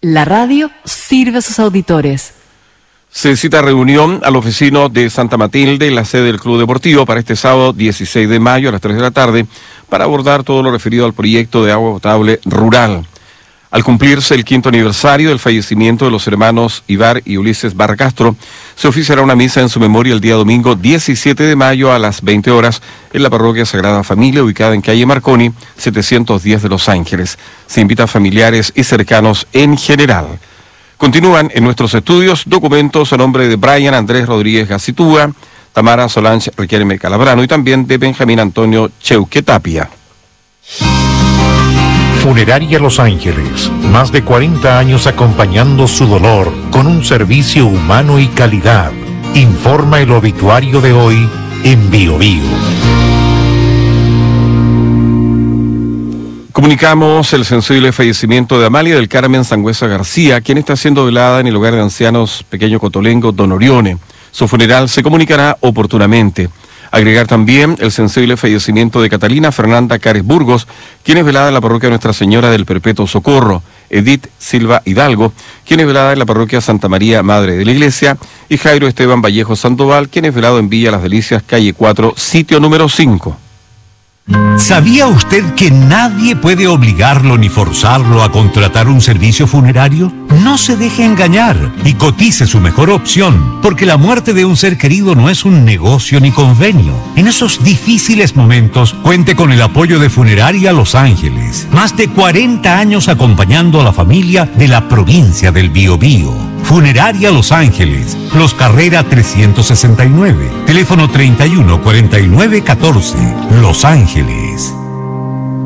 La radio sirve a sus auditores. Se cita reunión al oficino de Santa Matilde, en la sede del Club Deportivo, para este sábado 16 de mayo a las 3 de la tarde, para abordar todo lo referido al proyecto de agua potable rural. Al cumplirse el 5º aniversario del fallecimiento de los hermanos Ibar y Ulises Barra Castro, se oficiará una misa en su memoria el día domingo 17 de mayo a las 20 horas en la parroquia Sagrada Familia, ubicada en calle Marconi, 710 de Los Ángeles. Se invita a familiares y cercanos en general. Continúan en nuestros estudios documentos a nombre de Brian Andrés Rodríguez Gacitúa, Tamara Solange Riquelme Calabrano y también de Benjamín Antonio Cheuque Tapia. Funeraria Los Ángeles, más de 40 años acompañando su dolor con un servicio humano y calidad. Informa el obituario de hoy en Bio Bio. Comunicamos el sensible fallecimiento de Amalia del Carmen Sangüesa García, quien está siendo velada en el hogar de ancianos Pequeño Cotolengo, Don Orione. Su funeral se comunicará oportunamente. Agregar también el sensible fallecimiento de Catalina Fernanda Cárez Burgos, quien es velada en la parroquia Nuestra Señora del Perpetuo Socorro, Edith Silva Hidalgo, quien es velada en la parroquia Santa María Madre de la Iglesia, y Jairo Esteban Vallejo Sandoval, quien es velado en Villa Las Delicias, calle 4, sitio número 5. ¿Sabía usted que nadie puede obligarlo ni forzarlo a contratar un servicio funerario? No se deje engañar y cotice su mejor opción, porque la muerte de un ser querido no es un negocio ni convenio. En esos difíciles momentos, cuente con el apoyo de Funeraria Los Ángeles. Más de 40 años acompañando a la familia de la provincia del Biobío. Funeraria Los Ángeles, Los Carrera 369, teléfono 31 49 14, Los Ángeles.